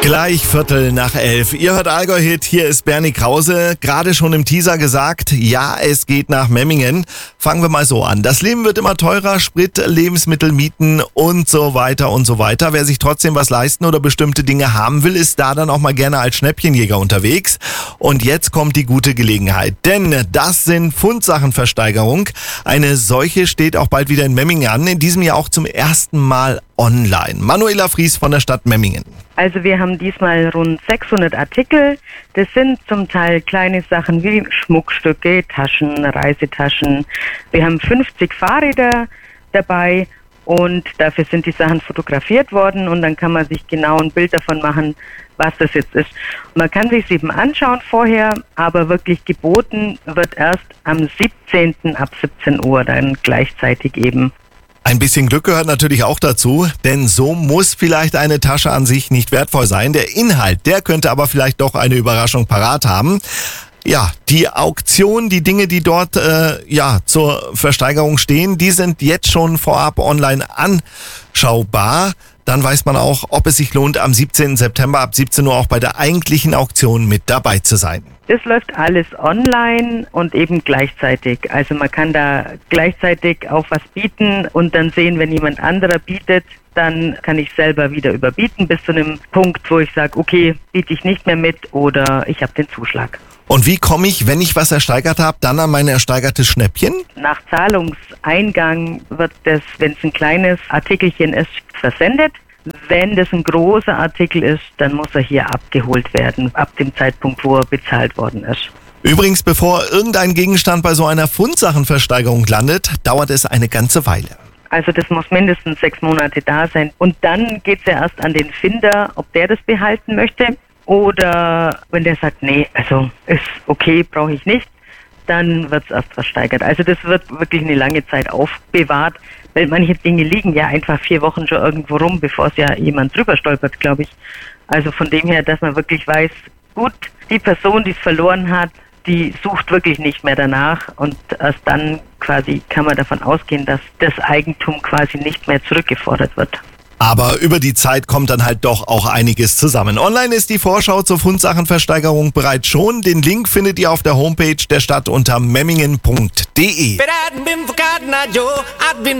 Gleich 11:15. Ihr hört Allgäu-Hit, hier ist Bernie Krause. Gerade schon im Teaser gesagt, ja, es geht nach Memmingen. Fangen wir mal so an. Das Leben wird immer teurer, Sprit, Lebensmittel, Mieten und so weiter und so weiter. Wer sich trotzdem was leisten oder bestimmte Dinge haben will, ist da dann auch mal gerne als Schnäppchenjäger unterwegs. Und jetzt kommt die gute Gelegenheit, denn das sind Fundsachenversteigerung. Eine solche steht auch bald wieder in Memmingen an, in diesem Jahr auch zum ersten Mal online. Manuela Fries von der Stadt Memmingen. Also wir haben diesmal rund 600 Artikel. Das sind zum Teil kleine Sachen wie Schmuckstücke, Taschen, Reisetaschen. Wir haben 50 Fahrräder dabei und dafür sind die Sachen fotografiert worden und dann kann man sich genau ein Bild davon machen, was das jetzt ist. Man kann sich es eben anschauen vorher, aber wirklich geboten wird erst am 17. ab 17 Uhr dann gleichzeitig eben. Ein bisschen Glück gehört natürlich auch dazu, denn so muss vielleicht eine Tasche an sich nicht wertvoll sein. Der Inhalt, der könnte aber vielleicht doch eine Überraschung parat haben. Ja, die Auktion, die Dinge, die dort zur Versteigerung stehen, die sind jetzt schon vorab online anschaubar. Dann weiß man auch, ob es sich lohnt, am 17. September ab 17 Uhr auch bei der eigentlichen Auktion mit dabei zu sein. Das läuft alles online und eben gleichzeitig. Also man kann da gleichzeitig auch was bieten und dann sehen, wenn jemand anderer bietet, dann kann ich selber wieder überbieten bis zu einem Punkt, wo ich sage, okay, biete ich nicht mehr mit oder ich habe den Zuschlag. Und wie komme ich, wenn ich was ersteigert habe, dann an mein ersteigertes Schnäppchen? Nach Zahlungseingang wird das, wenn es ein kleines Artikelchen ist, versendet. Wenn das ein großer Artikel ist, dann muss er hier abgeholt werden, ab dem Zeitpunkt, wo er bezahlt worden ist. Übrigens, bevor irgendein Gegenstand bei so einer Fundsachenversteigerung landet, dauert es eine ganze Weile. Also das muss mindestens 6 Monate da sein. Und dann geht es ja erst an den Finder, ob der das behalten möchte. Oder wenn der sagt, nee, also ist okay, brauche ich nicht, dann wird es erst versteigert. Also das wird wirklich eine lange Zeit aufbewahrt, weil manche Dinge liegen ja einfach 4 Wochen schon irgendwo rum, bevor es ja jemand drüber stolpert, glaube ich. Also von dem her, dass man wirklich weiß, gut, die Person, die es verloren hat, die sucht wirklich nicht mehr danach und erst dann quasi kann man davon ausgehen, dass das Eigentum quasi nicht mehr zurückgefordert wird. Aber über die Zeit kommt dann halt doch auch einiges zusammen. Online ist die Vorschau zur Fundsachenversteigerung bereits schon. Den Link findet ihr auf der Homepage der Stadt unter memmingen.de.